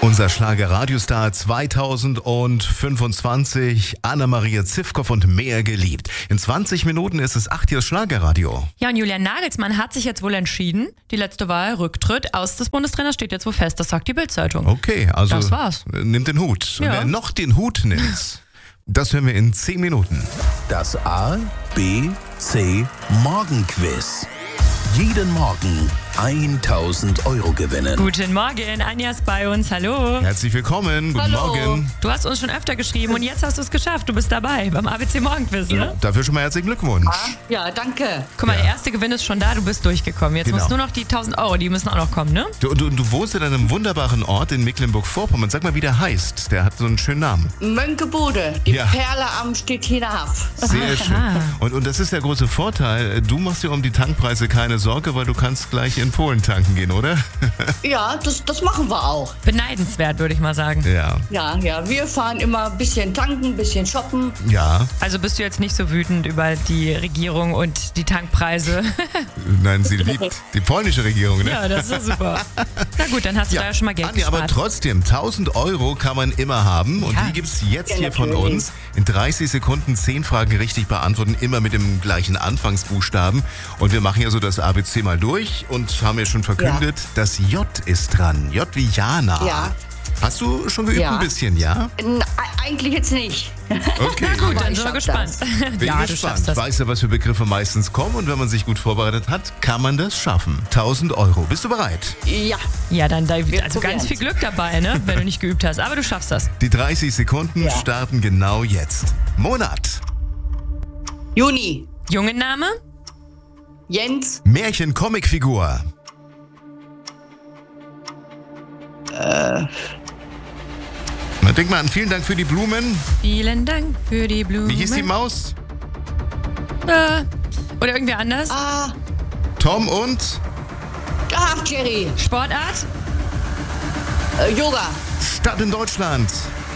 Unser Schlager-Radiostar 2025, Anna-Maria Zivkow und mehr geliebt. In 20 Minuten ist es 8 Uhr Schlagerradio. Ja, und Julian Nagelsmann hat sich jetzt wohl entschieden. Die letzte Wahl, Rücktritt aus des Bundestrainers, steht jetzt wohl fest. Das sagt die Bild-Zeitung. Okay, also das war's. Nimmt den Hut. Ja. Und wer noch den Hut nimmt, das hören wir in 10 Minuten. Das A, B, C Morgenquiz. Jeden Morgen 1.000 Euro gewinnen. Guten Morgen, Anja ist bei uns. Hallo. Herzlich willkommen, guten Morgen. Du hast uns schon öfter geschrieben und jetzt hast du es geschafft. Du bist dabei beim ABC Morgenquiz, ne? Dafür schon mal herzlichen Glückwunsch. Ja, danke. Guck mal, der erste Gewinn ist schon da, du bist durchgekommen. Jetzt Genau. musst nur noch die 1.000 Euro, die müssen auch noch kommen, ne? Du wohnst in einem wunderbaren Ort in Mecklenburg-Vorpommern. Sag mal, wie der heißt. Der hat so einen schönen Namen. Mönckebude, die Ja. Perle am Stettiner Haff. Sehr schön. Und das ist der große Vorteil. Du machst dir um die Tankpreise keine Sorge, weil du kannst gleich in Polen tanken gehen, oder? Ja, das machen wir auch. Beneidenswert, würde ich mal sagen. Ja. Ja, wir fahren immer ein bisschen tanken, ein bisschen shoppen. Ja. Also bist du jetzt nicht so wütend über die Regierung und die Tankpreise? Nein, sie liebt die polnische Regierung, ne? Ja, das ist doch super. Na gut, dann hast du da ja schon mal Geld Anja, aber gespart. trotzdem, 1.000 Euro kann man immer haben. Und Ja. die gibt's jetzt Ja, hier von natürlich. uns. In 30 Sekunden 10 Fragen richtig beantworten, immer mit dem gleichen Anfangsbuchstaben. Und wir machen ja so das ABC mal durch und haben ja schon verkündet, das J ist dran. J wie Jana. Ja. Hast du schon geübt Ja. ein bisschen, ja? Eigentlich jetzt nicht. Okay. Na gut, Aber dann ich sind wir schaff gespannt. das. Bin Ja, du gespannt. schaffst das. Weißt du, was für Begriffe meistens kommen? Und wenn man sich gut vorbereitet hat, kann man das schaffen. 1.000 Euro. Bist du bereit? Ja, Ja, dann also probieren's. ganz viel Glück dabei, ne? Wenn du nicht geübt hast. Aber du schaffst das. Die 30 Sekunden Ja. starten genau jetzt. Monat. Juni, Jungenname? Jens, Märchen-Comicfigur. Na, denk mal an, vielen Dank für die Blumen. Vielen Dank für die Blumen. Wie hieß die Maus? Oder irgendwer anders? Tom und Jerry, Sportart? Yoga, Stadt in Deutschland.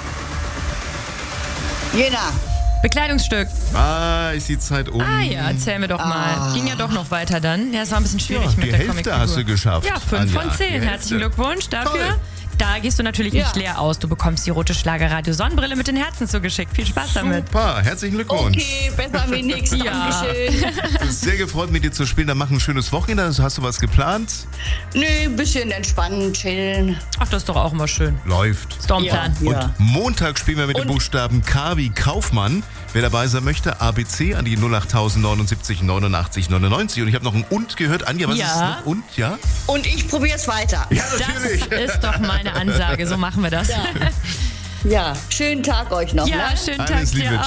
Jena, Bekleidungsstück. Ah, ist die Zeit um. Ah ja, erzähl mir doch mal. Ging ja doch noch weiter dann. Ja, es war ein bisschen schwierig Ja, mit die der Hälfte Comicfigur. hast du geschafft, Ja, 5 Anja, von 10. die Hälfte. Herzlichen Glückwunsch dafür. Toll. Da gehst du natürlich Ja. nicht leer aus. Du bekommst die rote Schlagerradio Sonnenbrille mit den Herzen zugeschickt. Viel Spaß damit. Super, herzlichen Glückwunsch. okay, besser wie nix, Ja. Dankeschön. Sehr gefreut, mit dir zu spielen. Dann mach ein schönes Wochenende. Also, hast du was geplant? Nö, ein bisschen entspannen, chillen. Ach, das ist doch auch immer schön. Läuft. Stormplan. Ja. Und Montag spielen wir mit dem Buchstaben K wie Kaufmann. Wer dabei sein möchte, ABC an die 08079 89 99. Und ich habe noch ein Und gehört. Anja, was Ja. ist noch Und? Ja? Und ich probier's weiter. Ja, Das ist doch meine Ansage. So machen wir das. Ja, schönen Tag euch noch. Ja, Ne? schönen Tag Alles dir Liebe. auch.